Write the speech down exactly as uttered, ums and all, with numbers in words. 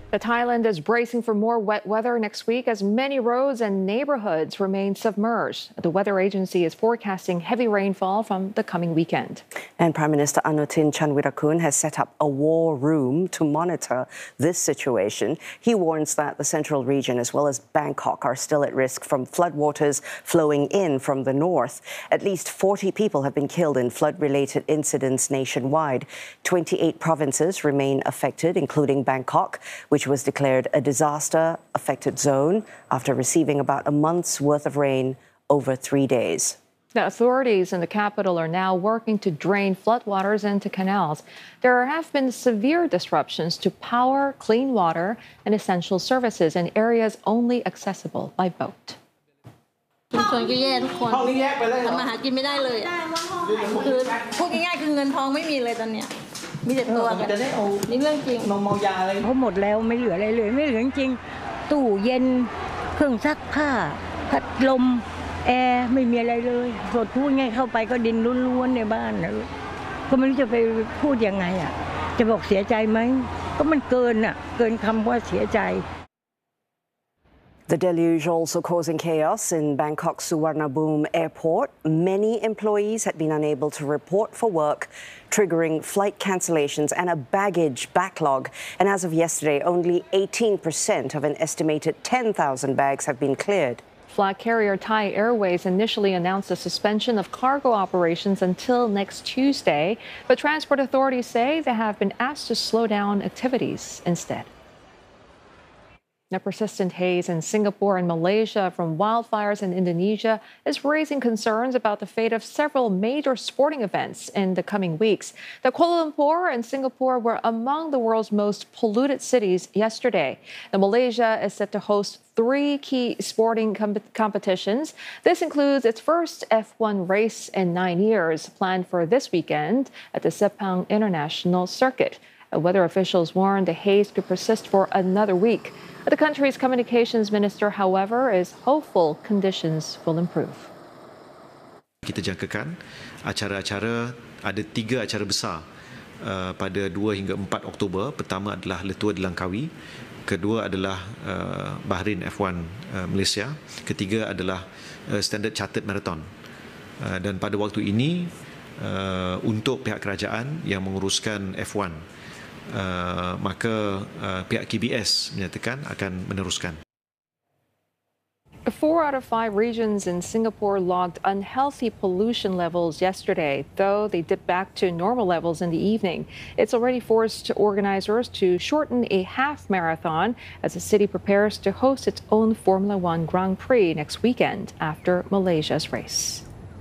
The Thailand is bracing for more wet weather next week as many roads and neighborhoods remain submerged. The weather agency is forecasting heavy rainfall from the coming weekend. And Prime Minister Anutin Chanvirakul has set up a war room to monitor this situation. He warns that the central region as well as Bangkok are still at risk from floodwaters flowing in from the north. At least forty people have been killed in flood-related incidents nationwide. twenty-eight provinces remain affected, including Bangkok, which was declared a disaster-affected zone after receiving about a month's worth of rain over three days. The authorities in the capital are now working to drain floodwaters into canals. There have been severe disruptions to power, clean water, and essential services in areas only accessible by boat. ชุมชนก็แย่ทุกคนทำมาหากินไม่ได้เลยคือพูดง่ายๆคือเงินทองไม่มีเลยตอนเนี้ยมีแต่ตัวกันนี่เรื่องจริงนมเมายาอะไรเขาหมดแล้วไม่เหลืออะไรเลยไม่เหลือจริงตู้เย็นเครื่องซักผ้าพัดลมแอร์ไม่มีอะไรเลยสดพูดง่ายเข้าไปก็ดินล้วนๆในบ้านนะก็ไม่รู้จะไปพูดยังไงอ่ะจะบอกเสียใจไหมก็มันเกินอ่ะเกินคำว่าเสียใจ The deluge also causing chaos in Bangkok Suvarnabhumi Airport. Many employees had been unable to report for work, triggering flight cancellations and a baggage backlog. And as of yesterday, only eighteen percent of an estimated ten thousand bags have been cleared. Flag carrier Thai Airways initially announced a suspension of cargo operations until next Tuesday, but transport authorities say they have been asked to slow down activities instead. The persistent haze in Singapore and Malaysia from wildfires in Indonesia is raising concerns about the fate of several major sporting events in the coming weeks. The Kuala Lumpur and Singapore were among the world's most polluted cities yesterday. The Malaysia is set to host three key sporting com- competitions. This includes its first F one race in nine years, planned for this weekend at the Sepang International Circuit. Weather officials warn the haze could persist for another week. The country's communications minister, however, is hopeful conditions will improve. Kita jangkakan acara-acara, ada tiga acara besar uh, pada dua hingga empat Oktober. Pertama adalah Letua di Langkawi, kedua adalah uh, Bahrain F one uh, Malaysia, ketiga adalah uh, Standard Chartered Marathon. Uh, dan pada waktu ini uh, untuk pihak kerajaan yang menguruskan F one, Uh, maka uh, pihak K B S menyatakan akan meneruskan. Four out of five regions in Singapore logged unhealthy pollution levels yesterday, though they dipped back to normal levels in the evening. It's already forced organizers to shorten a half marathon as the city prepares to host its own Formula One Grand Prix next weekend after Malaysia's race.